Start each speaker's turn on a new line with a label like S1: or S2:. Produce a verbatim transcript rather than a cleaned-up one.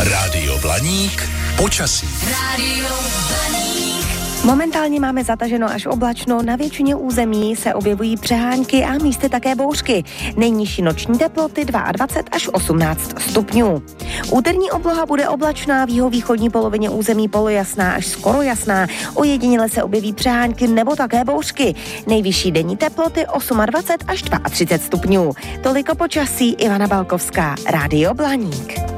S1: Rádio Blaník, počasí.
S2: Rádio Blaník.
S3: Momentálně máme zataženo až oblačno, na většině území se objevují přehánky a místy také bouřky. Nejnižší noční teploty dvacet dva až osmnáct stupňů. Úterní obloha bude oblačná, v jihovýchodní polovině území polojasná až skoro jasná. Ojediněle se objeví přehánky nebo také bouřky. Nejvyšší denní teploty dvacet osm až třicet dva stupňů. Toliko počasí, Ivana Balkovská, Rádio Blaník.